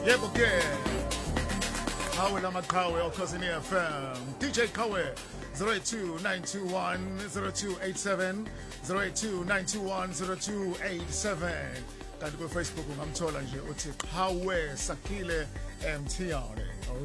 Yebo ke. Hawe la Makawe okhosini FM. DJ Kawe 082-921-0287 082-921-0287 kanti ku Facebook ungamthola nje uthi Kawe Sakile Mthiyane.